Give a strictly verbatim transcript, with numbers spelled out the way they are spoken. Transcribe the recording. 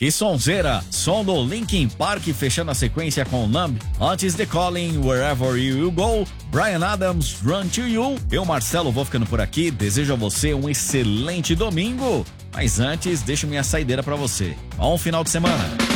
Que sonzeira! Som do Linkin Park fechando a sequência com Numb. Antes de Calling, Wherever You Go, Bryan Adams, Run To You. Eu, Marcelo, vou ficando por aqui. Desejo a você um excelente domingo. Mas antes, deixo minha saideira pra você. Bom final de semana.